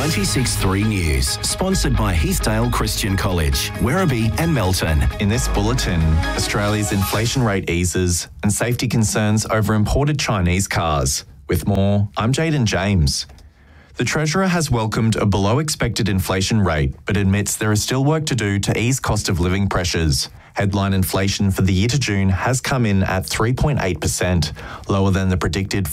96.3 News, sponsored by Heathdale Christian College, Werribee and Melton. In this bulletin, Australia's inflation rate eases and safety concerns over imported Chinese cars. With more, I'm Jaden James. The Treasurer has welcomed a below-expected inflation rate, but admits there is still work to do to ease cost of living pressures. Headline inflation for the year to June has come in at 3.8%, lower than the predicted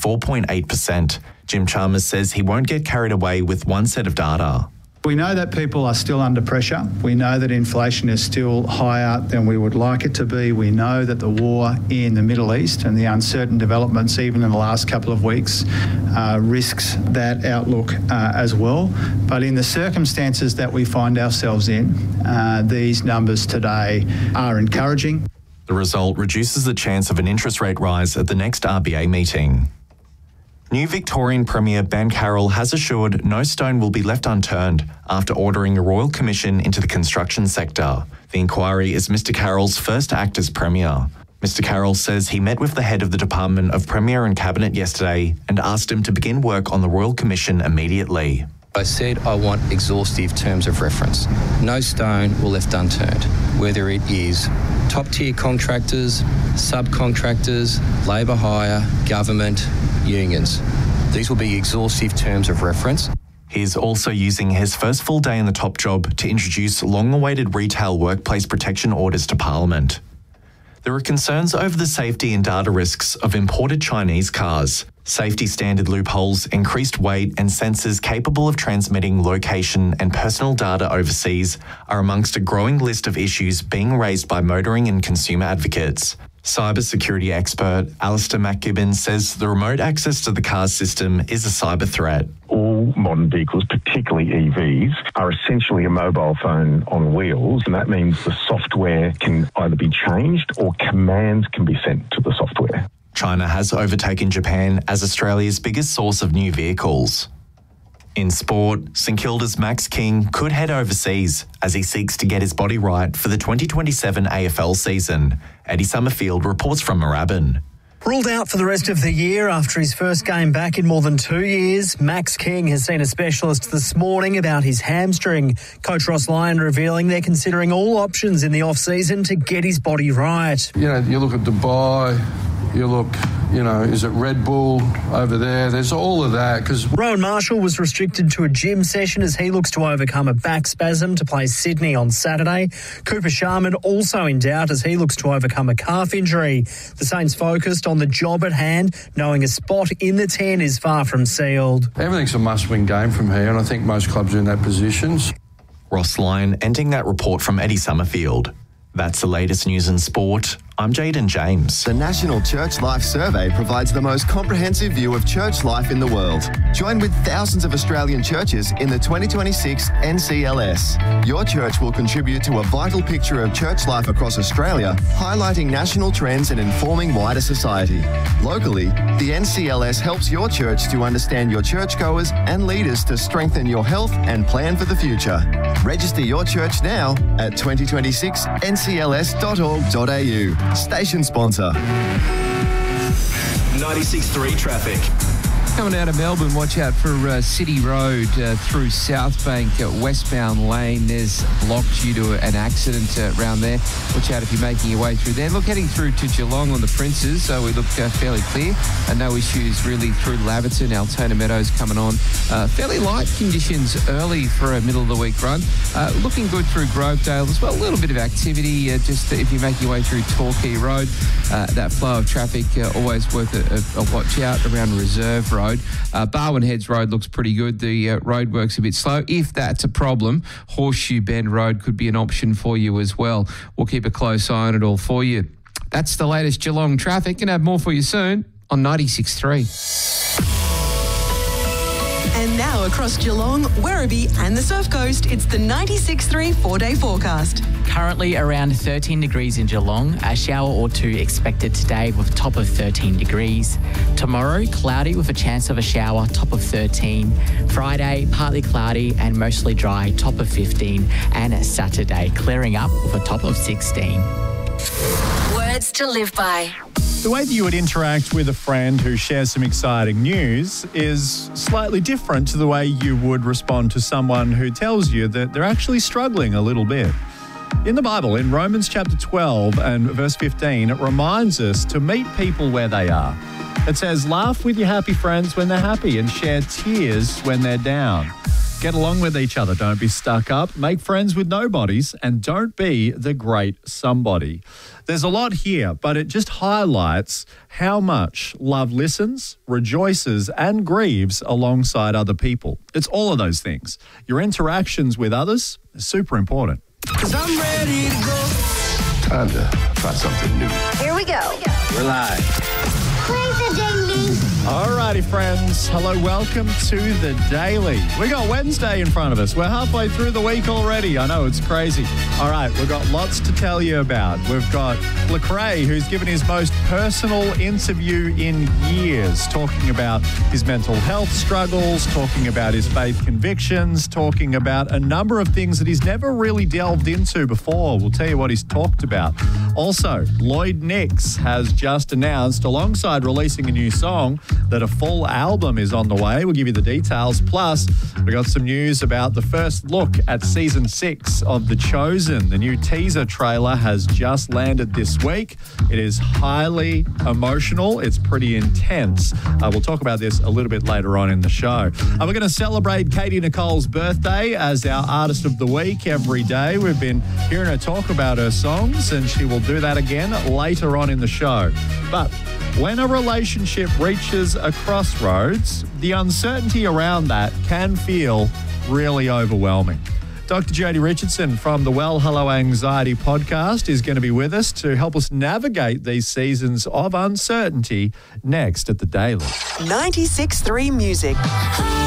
4.8%. Jim Chalmers says he won't get carried away with one set of data. We know that people are still under pressure. We know that inflation is still higher than we would like it to be. We know that the war in the Middle East and the uncertain developments, even in the last couple of weeks, risks that outlook as well. But in the circumstances that we find ourselves in, these numbers today are encouraging. The result reduces the chance of an interest rate rise at the next RBA meeting. New Victorian Premier Ben Carroll has assured no stone will be left unturned after ordering a royal commission into the construction sector. The inquiry is Mr Carroll's first act as Premier. Mr Carroll says he met with the head of the Department of Premier and Cabinet yesterday and asked him to begin work on the royal commission immediately. I said I want exhaustive terms of reference. No stone will left unturned, whether it is top-tier contractors, subcontractors, labour hire, government, unions. These will be exhaustive terms of reference. He's also using his first full day in the top job to introduce long-awaited retail workplace protection orders to Parliament. There are concerns over the safety and data risks of imported Chinese cars. Safety standard loopholes, increased weight and sensors capable of transmitting location and personal data overseas are amongst a growing list of issues being raised by motoring and consumer advocates. Cybersecurity expert Alistair McGibbon says the remote access to the car's system is a cyber threat. All modern vehicles, particularly EVs, are essentially a mobile phone on wheels, and that means the software can either be changed or commands can be sent to the software. China has overtaken Japan as Australia's biggest source of new vehicles. In sport, St Kilda's Max King could head overseas as he seeks to get his body right for the 2027 AFL season. Eddie Summerfield reports from Moorabbin. Ruled out for the rest of the year after his first game back in more than 2 years, Max King has seen a specialist this morning about his hamstring. Coach Ross Lyon revealing they're considering all options in the off-season to get his body right. You know, you look at Dubai, you look, is it Red Bull over there? There's all of that. Because Rowan Marshall was restricted to a gym session as he looks to overcome a back spasm to play Sydney on Saturday. Cooper Sharman also in doubt as he looks to overcome a calf injury. The Saints focused on the job at hand, knowing a spot in the 10 is far from sealed. Everything's a must-win game from here, and I think most clubs are in that position. Ross Lyon ending that report from Eddie Summerfield. That's the latest news in sport. I'm Jaden James. The National Church Life Survey provides the most comprehensive view of church life in the world. Join with thousands of Australian churches in the 2026 NCLS. Your church will contribute to a vital picture of church life across Australia, highlighting national trends and informing wider society. Locally, the NCLS helps your church to understand your churchgoers and leaders to strengthen your health and plan for the future. Register your church now at 2026ncls.org.au. Station sponsor. 96.3 traffic. Coming out of Melbourne, watch out for City Road through South Bank, westbound lane. There's blocked due to an accident around there. Watch out if you're making your way through there. Look, heading through to Geelong on the Princes, so we look fairly clear. No issues really through Laverton, Altona Meadows coming on. Fairly light conditions early for a middle of the week run. Looking good through Grovedale as well. A little bit of activity just if you're making your way through Torquay Road. That flow of traffic always worth a watch out around Reserve Road. Barwon Heads Road looks pretty good. The road works a bit slow. If that's a problem, Horseshoe Bend Road could be an option for you as well. We'll keep a close eye on it all for you. That's the latest Geelong traffic, and have more for you soon on 96.3. And now across Geelong, Werribee and the Surf Coast, it's the 96.3 4-day forecast. Currently around 13 degrees in Geelong, a shower or two expected today with a top of 13 degrees. Tomorrow, cloudy with a chance of a shower, top of 13. Friday, partly cloudy and mostly dry, top of 15. And Saturday, clearing up with a top of 16. Words to live by. The way that you would interact with a friend who shares some exciting news is slightly different to the way you would respond to someone who tells you that they're actually struggling a little bit. In the Bible, in Romans chapter 12 and verse 15, it reminds us to meet people where they are. It says, laugh with your happy friends when they're happy and share tears when they're down. Get along with each other. Don't be stuck up. Make friends with nobodies and don't be the great somebody. There's a lot here, but it just highlights how much love listens, rejoices, and grieves alongside other people. It's all of those things. Your interactions with others is super important. 'Cause I'm ready to go. Time to try something new. Here we go. We're live. All righty, friends. Hello, welcome to The Daily. We got Wednesday in front of us. We're halfway through the week already. I know, it's crazy. All right, we've got lots to tell you about. We've got Lecrae, who's given his most personal interview in years, talking about his mental health struggles, talking about his faith convictions, talking about a number of things that he's never really delved into before. We'll tell you what he's talked about. Also, Lloyd Nix has just announced, alongside releasing a new song, that a full album is on the way. We'll give you the details. Plus, we got some news about the first look at season 6 of The Chosen. The new teaser trailer has just landed this week. It is highly emotional. It's pretty intense. We'll talk about this a little bit later on in the show. We're going to celebrate Katie Nicole's birthday as our Artist of the Week every day. We've been hearing her talk about her songs, and she will do that again later on in the show. But when a relationship reaches a crossroads, the uncertainty around that can feel really overwhelming. Dr. Jodie Richardson from the Well Hello Anxiety podcast is going to be with us to help us navigate these seasons of uncertainty next at The Daily. 96.3 Music.